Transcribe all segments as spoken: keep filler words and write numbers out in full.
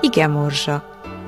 Igemorzsa.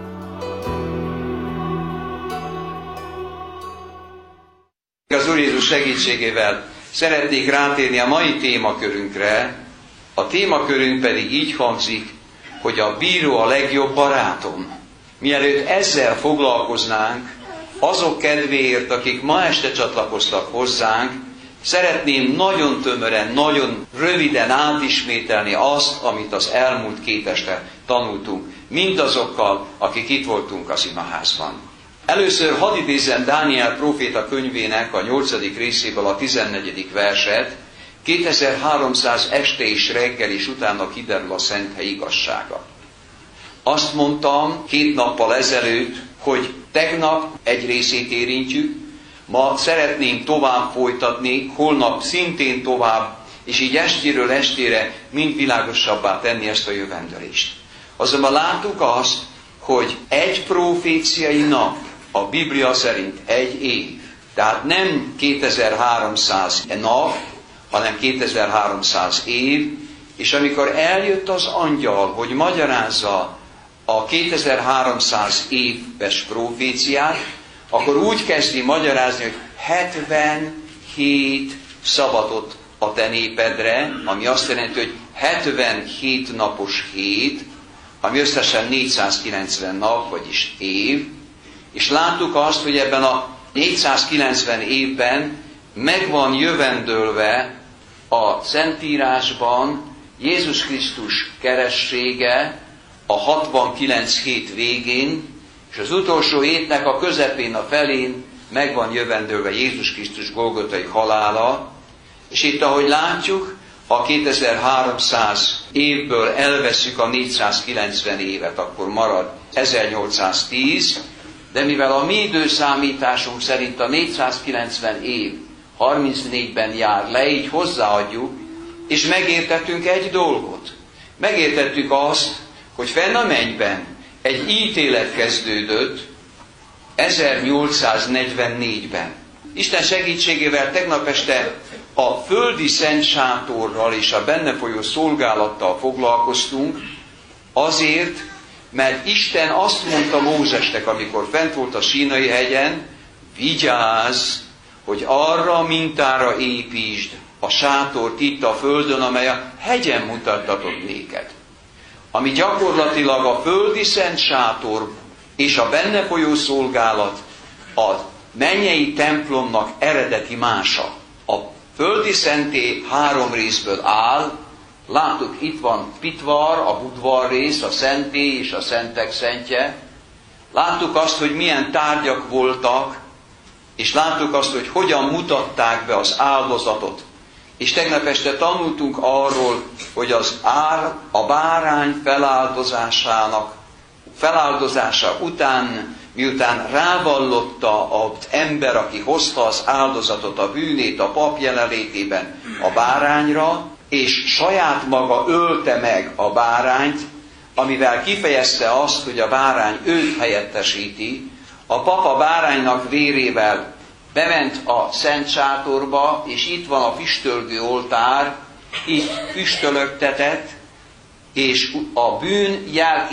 Az Úr Jézus segítségével szeretnék rátérni a mai témakörünkre. A témakörünk pedig így hangzik, hogy a bíró a legjobb barátom. Mielőtt ezzel foglalkoznánk, azok kedvéért, akik ma este csatlakoztak hozzánk, szeretném nagyon tömören, nagyon röviden átismételni azt, amit az elmúlt két este tanultunk, mindazokkal, akik itt voltunk az imaházban. Először hadd idézzem Dániel próféta könyvének a nyolcadik részéből a tizennegyedik verset, kétezer-háromszáz este és reggel, és utána kiderül a szent hely igazsága. Azt mondtam két nappal ezelőtt, hogy tegnap egy részét érintjük, ma szeretnénk tovább folytatni, holnap szintén tovább, és így estéről estére mind világosabbá tenni ezt a jövendőlést. Azonban láttuk azt, hogy egy proféciai nap a Biblia szerint egy év. Tehát nem kétezer-háromszáz nap, hanem kétezer-háromszáz év, és amikor eljött az angyal, hogy magyarázza a kétezer-háromszáz éves proféciát, akkor úgy kezdi magyarázni, hogy hetvenhét szabadot a te népedre, ami azt jelenti, hogy hetvenhét napos hét, ami összesen négyszázkilencven nap, vagyis év, és láttuk azt, hogy ebben a négyszázkilencven évben meg van jövendőlve a Szentírásban Jézus Krisztus keressége a hatvankilenc hét végén, és az utolsó hétnek a közepén, a felén meg van jövendőlve Jézus Krisztus golgotai halála, és itt, ahogy látjuk, ha kétezer-háromszáz évből elveszük a négyszázkilencven évet, akkor marad ezernyolcszáztíz, de mivel a mi időszámításunk szerint a négyszázkilencven év harmincnégyben jár le, így hozzáadjuk, és megértettünk egy dolgot. Megértettük azt, hogy fenn a mennyben egy ítélet kezdődött ezernyolcszáznegyvennégyben. Isten segítségével tegnap este a földi szent sátorral és a benne folyó szolgálattal foglalkoztunk, azért, mert Isten azt mondta Mózesnek, amikor fent volt a Sínai hegyen, vigyázz, hogy arra a mintára építsd a sátort itt a földön, amely a hegyen mutattatott néked. Ami gyakorlatilag a földi szent sátor és a benne folyó szolgálat a mennyei templomnak eredeti mása. A földi szentély három részből áll, láttuk, itt van pitvar, a budvar rész, a szentély és a szentek szentje. Láttuk azt, hogy milyen tárgyak voltak, és láttuk azt, hogy hogyan mutatták be az áldozatot. És tegnap este tanultunk arról, hogy az ár, a bárány feláldozásának, feláldozása után, miután rávallotta az ember, aki hozta az áldozatot, a bűnét a pap jelenlétében a bárányra, és saját maga ölte meg a bárányt, amivel kifejezte azt, hogy a bárány őt helyettesíti, a pap a báránynak vérével bement a szent sátorba, és itt van a füstölgő oltár, itt füstölögtetett, és a bűn jel